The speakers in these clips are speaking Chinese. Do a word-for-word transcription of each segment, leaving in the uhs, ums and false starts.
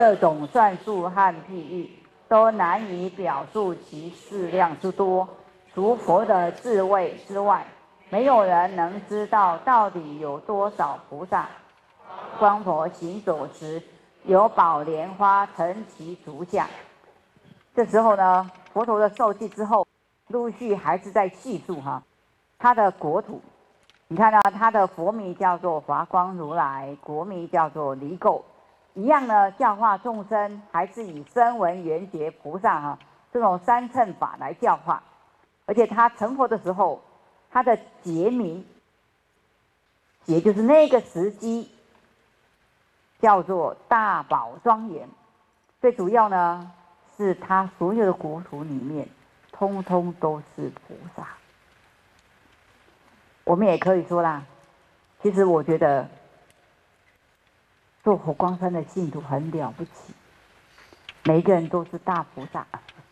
各种算术和譬喻，都难以表述其质量之多。除佛的智慧之外，没有人能知道到底有多少菩萨。观佛行走时，有宝莲花成其足下。这时候呢，佛陀的受记之后，陆续还是在叙述哈，他的国土。你看到他的佛名叫做华光如来，国名叫做离垢。一样呢，教化众生还是以声闻缘觉菩萨哈这种三乘法来教化，而且他成佛的时候，他的节名，也就是那个时机，叫做大宝庄严。最主要呢，是他所有的国土里面，通通都是菩萨。我们也可以说啦，其实我觉得。做佛光山的信徒很了不起，每一个人都是大菩萨，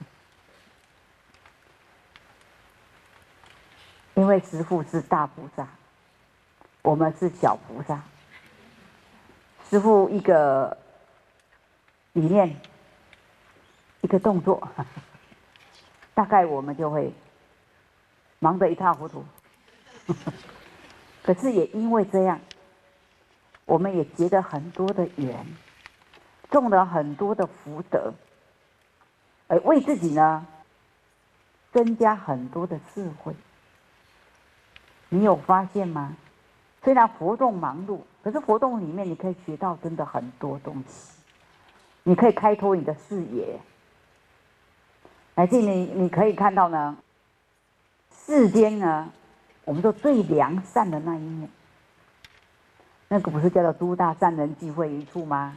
因为师父是大菩萨，我们是小菩萨。师父一个理念，一个动作，大概我们就会忙得一塌糊涂。可是也因为这样。我们也结了很多的缘，种了很多的福德，而为自己呢增加很多的智慧。你有发现吗？虽然活动忙碌，可是活动里面你可以学到真的很多东西，你可以开拓你的视野，乃至你你可以看到呢，世间呢，我们说最良善的那一面。那个不是叫做诸大善人聚会一处吗？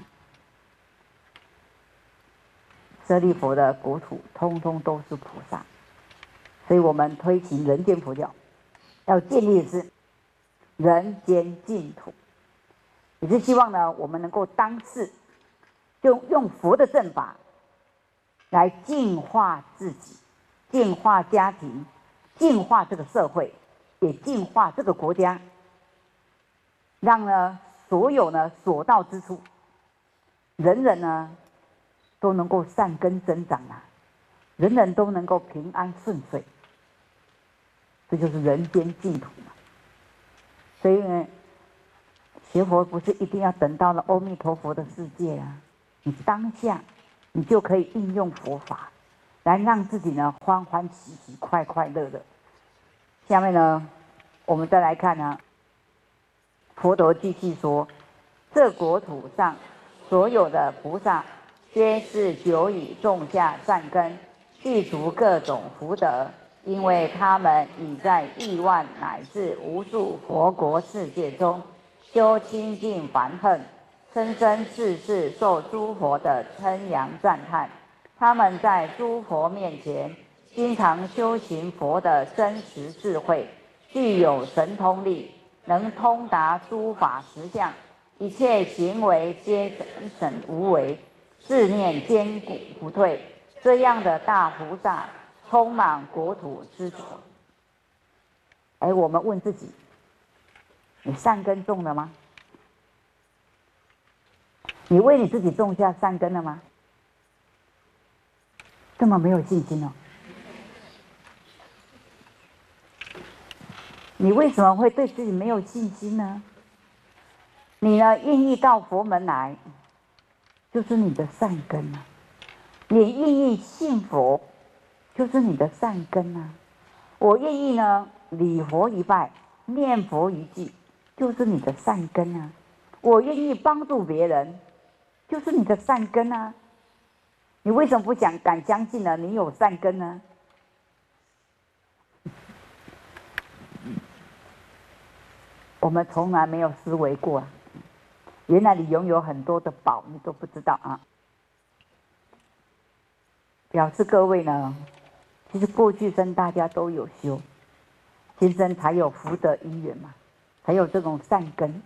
舍利佛的国土通通都是菩萨，所以我们推行人间佛教，要建立的是人间净土，也是希望呢，我们能够当世就用佛的正法来净化自己，净化家庭，净化这个社会，也净化这个国家。让呢所有呢所到之处，人人呢都能够善根增长啊，人人都能够平安顺遂，这就是人间净土嘛。所以呢，学佛不是一定要等到了阿弥陀佛的世界啊，你当下你就可以应用佛法，来让自己呢欢欢喜喜、快快乐乐。下面呢，我们再来看呢。佛陀继续说：“这国土上所有的菩萨，皆是久已种下善根，具足各种福德，因为他们已在亿万乃至无数佛国世界中修清净烦恨，生生世世受诸佛的称扬赞叹。他们在诸佛面前，经常修行佛的真实智慧，具有神通力。”能通达诸法实相，一切行为皆整整无为，自念坚固不退。这样的大菩萨，充满国土之处。而我们问自己：你善根种了吗？你为你自己种下善根了吗？这么没有信心哦？你为什么会对自己没有信心呢？你呢，愿意到佛门来，就是你的善根啊；你愿意信佛，就是你的善根啊。我愿意呢，礼佛一拜，念佛一句，就是你的善根啊。我愿意帮助别人，就是你的善根啊。你为什么不想敢相信呢？你有善根呢？我们从来没有思维过啊，原来你拥有很多的宝，你都不知道啊。表示各位呢，其实过去生大家都有修，今生才有福德因缘嘛，才有这种善根，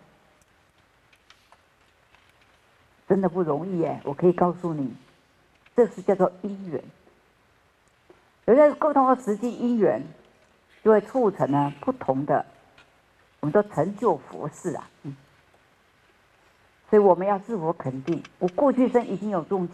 真的不容易耶。我可以告诉你，这是叫做因缘。有些不同的实际因缘，就会促成呢不同的。我们都成就佛事啊，嗯， 所以我们要自我肯定，我过去生已经有种